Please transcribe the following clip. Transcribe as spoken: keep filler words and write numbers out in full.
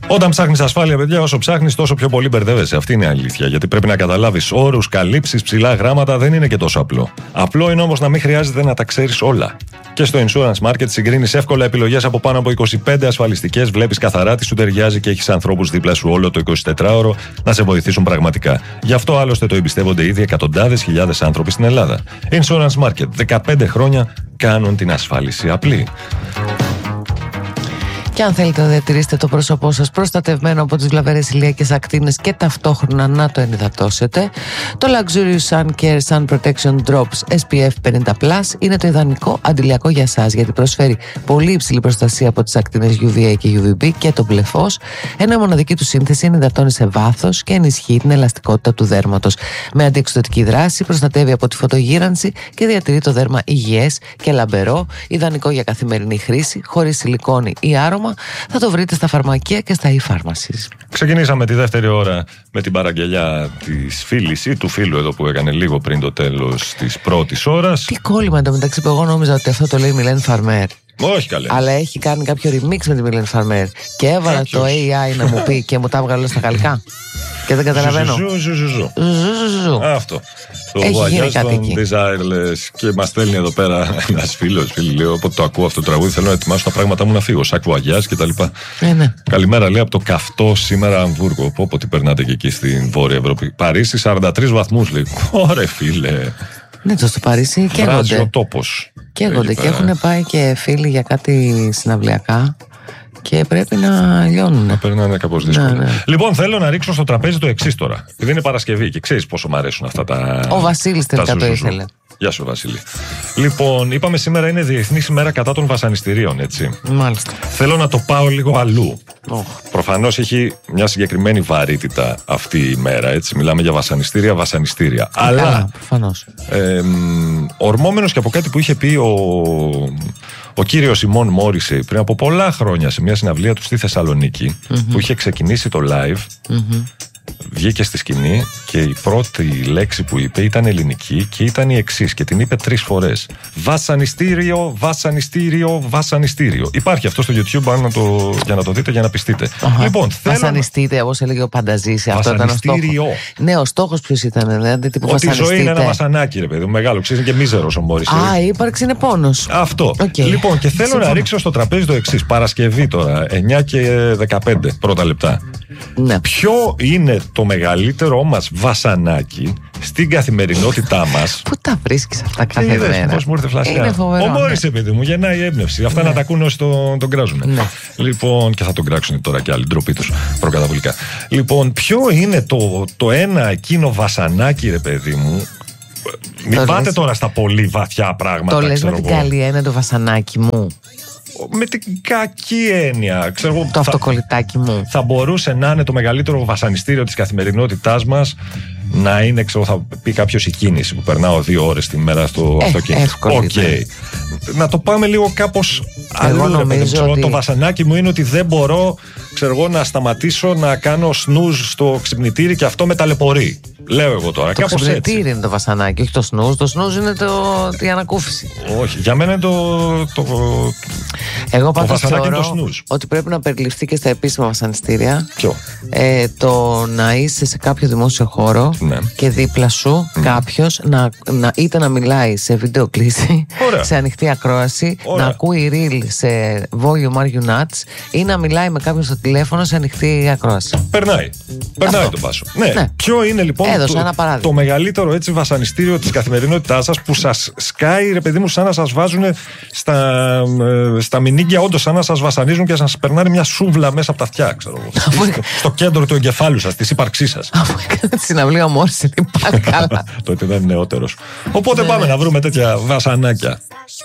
Όταν ψάχνεις ασφάλεια, παιδιά, όσο ψάχνεις, τόσο πιο πολύ μπερδεύεσαι. Αυτή είναι η αλήθεια. Γιατί πρέπει να καταλάβεις όρους, καλύψεις, ψηλά γράμματα, δεν είναι και τόσο απλό. Απλό είναι όμως να μην χρειάζεται να τα ξέρεις όλα. Και στο Insurance Market συγκρίνεις εύκολα επιλογές από πάνω από είκοσι πέντε ασφαλιστικές, βλέπεις καθαρά τι σου ταιριάζει και έχεις ανθρώπους δίπλα σου όλο το εικοσιτετράωρο να σε βοηθήσουν πραγματικά. Γι' αυτό άλλωστε το εμπιστεύονται ήδη εκατοντάδες χιλιάδες άνθρωποι στην Ελλάδα. Insurance Market, δεκαπέντε χρόνια κάνουν την ασφάλιση απλή. Και αν θέλετε να διατηρήσετε το πρόσωπό σας προστατευμένο από τις βλαβερές ηλιακές ακτίνες και ταυτόχρονα να το ενυδατώσετε, το Luxurious Sun Care Sun Protection Drops ες πι εφ πενήντα πλας είναι το ιδανικό αντιλιακό για σας, γιατί προσφέρει πολύ υψηλή προστασία από τις ακτίνες γιου βι έι και γιου βι μπι και το μπλε φως, ενώ η μοναδική του σύνθεση ενυδατώνει σε βάθος και ενισχύει την ελαστικότητα του δέρματος. Με αντιεξουδωτική δράση προστατεύει από τη φωτογύρανση και διατηρεί το δέρμα υγιές και λαμπερό, ιδανικό για καθημερινή χρήση, χωρίς σιλικόνη ή άρωμα. Θα το βρείτε στα φαρμακεία και στα e-pharmacies. Ξεκινήσαμε τη δεύτερη ώρα με την παραγγελιά της φίλης ή του φίλου εδώ που έκανε λίγο πριν το τέλος της πρώτης ώρας. Τι κόλλημα εντωμεταξύ που εγώ νόμιζα ότι αυτό το λέει η Μιλέν Φαρμέρ. Όχι καλέ. Αλλά έχει κάνει κάποιο remix με τη Μιλέν Φαρμέρ. Και έβαλα Κάποιος. το έι άι να μου πει και μου τα έβγαλε όλα στα γαλλικά. Και δεν καταλαβαίνω. Ζου, ζου, ζου, ζου. Ζου. Αυτό. Το έχει γίνει κάτι εκεί. Desireless. Και μας στέλνει εδώ πέρα ένας φίλος. Φίλοι, λέω, όποτε το ακούω αυτό το τραγούδι, θέλω να ετοιμάσω τα πράγματα μου να φύγω. Σακ Βουαγιάζ και τα λοιπά. Ε, ναι. Καλημέρα, λέει, από το καυτό σήμερα Αμβούργο. Πω, πω, τι περνάτε και εκεί στην Βόρεια Ευρώπη. Παρίσι, σαράντα τρεις βαθμούς, λέει. Ωρε, φίλε. Ναι, το στο Παρίσι καίγονται. ο τόπος. Καίγονται και έχουν πάει και φίλοι για κάτι συναυλιακά. Και πρέπει να λιώνουν. Να περνάνε κάπως δύσκολα. Ναι, ναι. Λοιπόν, θέλω να ρίξω στο τραπέζι το εξής τώρα. Επειδή είναι Παρασκευή και ξέρεις πόσο μου αρέσουν αυτά τα. Ο Βασίλης τελικά το ήθελε. Γεια σου, Βασίλη. Λοιπόν, είπαμε σήμερα είναι Διεθνής ημέρα κατά των βασανιστήριων, έτσι. Μάλιστα. Θέλω να το πάω λίγο αλλού. Oh. Προφανώς έχει μια συγκεκριμένη βαρύτητα αυτή η ημέρα, έτσι. Μιλάμε για βασανιστήρια, βασανιστήρια. Ε, Αλλά. Καλά, προφανώς. Ε, ορμόμενος και από κάτι που είχε πει ο. Ο κύριος Σιμών Μόρισεϊ πριν από πολλά χρόνια σε μια συναυλία του στη Θεσσαλονίκη, mm-hmm. που είχε ξεκινήσει το live, mm-hmm. βγήκε στη σκηνή και η πρώτη λέξη που είπε ήταν ελληνική και ήταν η εξής και την είπε τρεις φορές. Βασανιστήριο, βασανιστήριο, βασανιστήριο. Υπάρχει αυτό στο YouTube αν να το, για να το δείτε, για να πιστείτε. Uh-huh. Λοιπόν, βασανιστείτε, όπως έλεγε ο Πανταζής. Αυτό ήταν ο στόχος. Ναι, ο στόχος ποιος ήταν, δηλαδή τύπου ότι η ζωή είναι ένα βασανάκι, ρε παιδί μου, μεγάλο. Ξέρεις, είναι και μίζερος ο Μόρισεϊ. Α, η ύπαρξη είναι πόνος. Αυτό. Okay. Λοιπόν, και θέλω να ρίξω στο τραπέζι το εξής. Παρασκευή τώρα, εννιά και δεκαπέντε πρώτα λεπτά. Ναι. Ποιο είναι το μεγαλύτερό μας βασανάκι στην καθημερινότητά μας? Πού τα βρίσκεις αυτά κάθε είδες, μέρα? Πώς μου ήρθε φλασιά. Είναι φοβερό. Ο Μόρισεϊ, παιδί μου, γεννάει έμπνευση. Αυτά ναι. να τα ακούνε όσοι τον, τον κράζουν. Ναι. Λοιπόν, και θα τον κράξουν τώρα κι άλλοι, ντροπή τους προκαταβολικά. Λοιπόν, ποιο είναι το, το ένα εκείνο βασανάκι, ρε παιδί μου? Μην πάτε λες... τώρα στα πολύ βαθιά πράγματα. Το λες με την καλή έννοια το βασανάκι μου? Με την κακή έννοια. Ξέρω, το θα, αυτοκολλητάκι μου. Θα μπορούσε να είναι το μεγαλύτερο βασανιστήριο της καθημερινότητάς μας. Να είναι, ξέρω, θα πει κάποιος η κίνηση που περνάω δύο ώρες τη μέρα στο ε, αυτοκίνητο. Οκ. Okay. Να το πάμε λίγο κάπως αλλού. Νομίζω ότι... Το βασανάκι μου είναι ότι δεν μπορώ, ξέρω εγώ, να σταματήσω να κάνω snooze στο ξυπνητήρι και αυτό με ταλαιπωρεί. Λέω εγώ τώρα. Το κάπως ξυπνητήρι έτσι. Είναι το βασανάκι, όχι το snooze. Το snooze είναι το... η ανακούφιση. Όχι, για μένα είναι το. το... Εγώ πάντως θεωρώ ότι πρέπει να περιληφθεί και στα επίσημα βασανιστήρια. Ποιο? Ε, το να είσαι σε κάποιο δημόσιο χώρο, ναι. και δίπλα σου mm. κάποιος να, να, είτε να μιλάει σε βίντεο κλήση, σε ανοιχτή ακρόαση, Ωραία. να ακούει reel σε volume are you nuts, ή να μιλάει με κάποιον στο τηλέφωνο σε ανοιχτή ακρόαση. Περνάει. Περνάει Αυτό. τον πάσο. Ναι. ναι. Ποιο είναι λοιπόν το, το μεγαλύτερο έτσι βασανιστήριο της καθημερινότητάς σας που σας σκάει, ρε παιδί μου, σαν να σας βάζουν στα, στα μηνύγκια, όντως σαν να σας βασανίζουν και να σας περνάνε μια σούβλα μέσα από τα αυτιά, ξέρω εγώ. στο κέντρο του εγκεφάλου σας, της ύπαρξής σας. Αφού έκανε τη συναυλία ο Μόρισεϊ, πάλι καλά. Τότε ήταν νεότερος. Οπότε πάμε να βρούμε τέτοια βασανάκια.